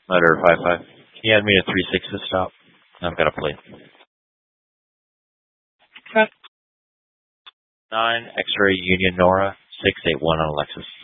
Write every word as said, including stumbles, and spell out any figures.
Letter five five. Can you add me a three six to stop? I've got a plate. Truck. Nine X-ray Union Nora six eight one on Alexis.